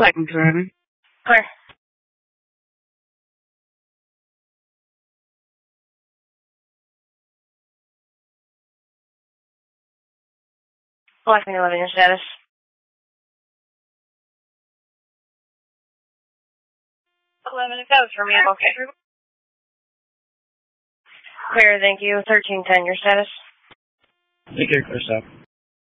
Lexington. Clear. Lexington, 11, your status. If that was for me, I'm okay. Clear, thank you. 1310, your status. Take care, Chris.